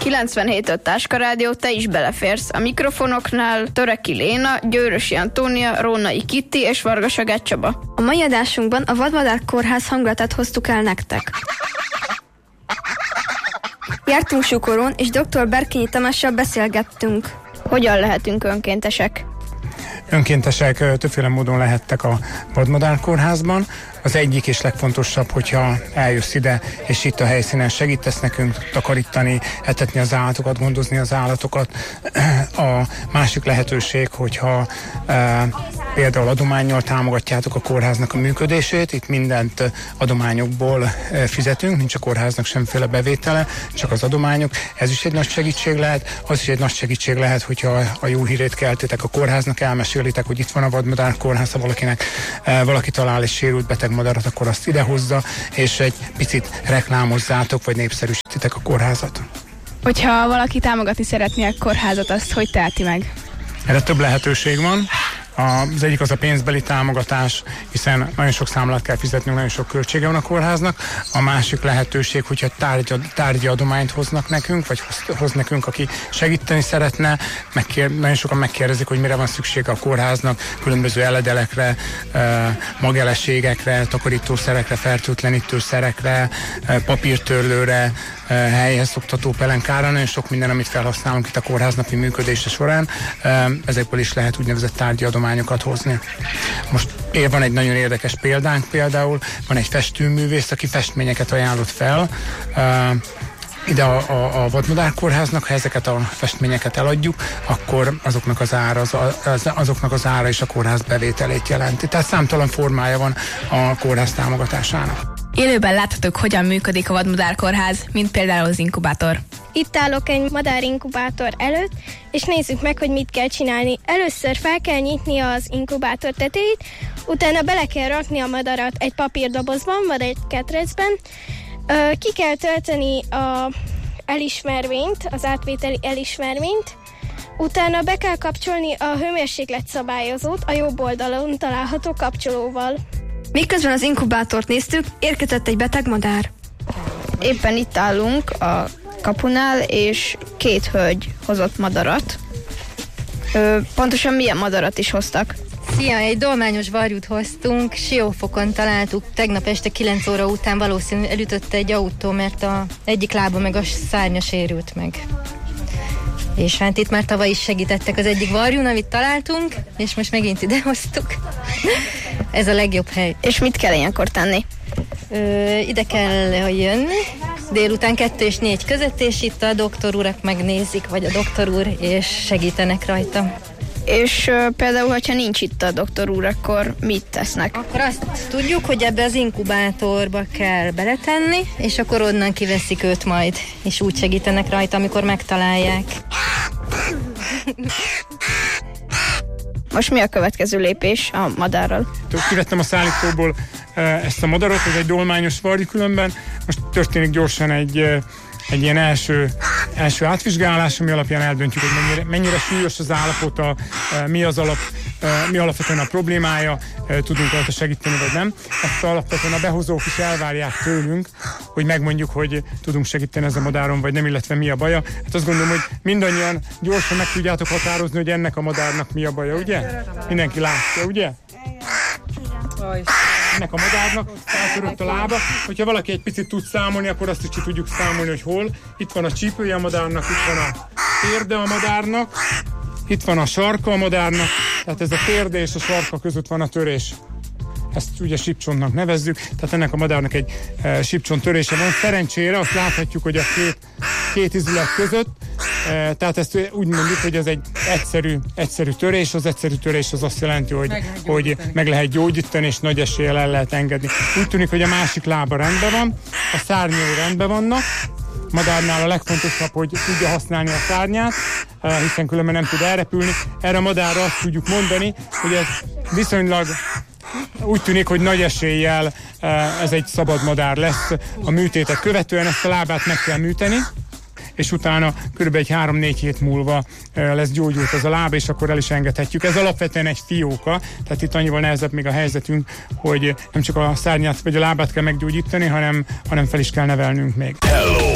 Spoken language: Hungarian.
97.5 Táska Rádió, te is beleférsz. A mikrofonoknál Töreki Léna, Győrösi Antónia, Rónai Kitti és Vargas Agáth Csaba. A mai adásunkban a Vadmadár Kórház hangulatát hoztuk el nektek. Jártunk Sukoron, és dr. Berkényi Tamással beszélgettünk. Hogyan lehetünk önkéntesek? Önkéntesek többféle módon lehettek a Vadmadár Kórházban. Az egyik és legfontosabb, hogyha eljössz ide, és itt a helyszínen segítesz nekünk takarítani, etetni az állatokat, gondozni az állatokat. A másik lehetőség, hogyha például adománnyal támogatjátok a kórháznak a működését, itt mindent adományokból fizetünk, nincs a kórháznak semmiféle bevétele, csak az adományok. Ez is egy nagy segítség lehet, az is egy nagy segítség lehet, hogyha a jó hírét keltitek a kórháznak, elmesélitek, hogy itt van a Vadmadár Kórház, ha valaki talál egy sérült beteg madarat, akkor azt idehozza, és egy picit reklámozzátok, vagy népszerűsítitek a kórházat. Hogyha valaki támogatni szeretné a kórházat, azt hogy teheti meg? Erre több lehetőség van. Az egyik az a pénzbeli támogatás, hiszen nagyon sok számlát kell fizetnünk, nagyon sok költsége van a kórháznak. A másik lehetőség, hogyha tárgyi adományt hoznak nekünk, vagy hoz nekünk, aki segíteni szeretne. Nagyon sokan megkérdezik, hogy mire van szüksége a kórháznak, különböző eledelekre, mageleségekre, takarítószerekre, fertőtlenítőszerekre, papírtörlőre, helyhez szoktató pelenkára, nagyon sok minden, amit felhasználunk itt a kórház napi működése során. Ezekből is lehet úgynevezett tárgyi adományokat hozni. Most van egy nagyon érdekes példánk, például van egy festőművész, aki festményeket ajánlott fel ide a Vadmadár Kórháznak. Ha ezeket a festményeket eladjuk, akkor azoknak az ára is a kórház bevételét jelenti. Tehát számtalan formája van a kórház támogatásának. Élőben láthatók, hogyan működik a Vadmadár Kórház, mint például az inkubátor. Itt állok egy madárinkubátor előtt, és nézzük meg, hogy mit kell csinálni. Először fel kell nyitni az inkubátor tetejét, utána bele kell rakni a madarat egy papírdobozban, vagy egy ketrecben. Ki kell tölteni az elismervényt, az átvételi elismervényt, utána be kell kapcsolni a hőmérséklet szabályozót a jobb oldalon található kapcsolóval. Miközben az inkubátort néztük, érkezett egy beteg madár. Éppen itt állunk a kapunál, és 2 hölgy hozott madarat. Pontosan milyen madarat is hoztak? Szia, egy dolmányos varjút hoztunk, Siófokon találtuk, tegnap este 9 óra után valószínűleg elütötte egy autó, mert az egyik lába meg a szárnya sérült meg. És hát itt már tavaly is segítettek az egyik varjún, amit találtunk, és most megint ide hoztuk. Ez a legjobb hely. És mit kell ilyenkor tenni? Ide kell jönni, délután 2 és 4 között, és itt a doktor urak megnézik, vagy a doktor úr, és segítenek rajta. És például, hogyha nincs itt a doktor úr, akkor mit tesznek? Akkor azt tudjuk, hogy ebbe az inkubátorba kell beletenni, és akkor onnan kiveszik őt majd, és úgy segítenek rajta, amikor megtalálják. Most mi a következő lépés a madárral? Kivettem a szállítóból ezt a madarat, ez egy dolmányos varjú különben. Most történik gyorsan egy ilyen első átvizsgálás, ami alapján eldöntjük, hogy mennyire súlyos az állapota, mi alapvetően a problémája, tudunk rajta segíteni, vagy nem. Ezt alapvetően a behozók is elvárják tőlünk, hogy megmondjuk, hogy tudunk segíteni ezen a madáron, vagy nem, illetve mi a baja. Hát azt gondolom, hogy mindannyian gyorsan meg tudjátok határozni, hogy ennek a madárnak mi a baja, ugye? Mindenki látja, ugye? Ennek a madárnak eltörött a lába. Hogyha valaki egy picit tud számolni, akkor azt is ki tudjuk számolni, hogy hol. Itt van a csípője a madárnak, itt van a térde a madárnak, itt van a sarka a madárnak, tehát ez a térde és a sarka között van a törés. Ezt ugye sípcsontnak nevezzük, tehát ennek a madárnak egy sípcsont törése van. Szerencsére azt láthatjuk, hogy a két izület között, tehát ezt úgy mondjuk, hogy ez egy egyszerű törés. Az egyszerű törés az azt jelenti, hogy meg lehet gyógyítani, és nagy eséllyel el lehet engedni. Úgy tűnik, hogy a másik lába rendben van, a szárnyai rendben vannak. Madárnál a legfontosabb, hogy tudja használni a szárnyát, hiszen különben nem tud elrepülni. Erre a madárra azt tudjuk mondani, hogy ez viszonylag úgy tűnik, hogy nagy eséllyel ez egy szabad madár lesz a műtétet követően. Ezt a lábát meg kell műteni, és utána kb. 3-4 hét múlva lesz gyógyult ez a láb, és akkor el is engedhetjük. Ez alapvetően egy fióka, tehát itt annyival nehezebb még a helyzetünk, hogy nem csak a szárnyát vagy a lábát kell meggyógyítani, hanem fel is kell nevelnünk még. Hello.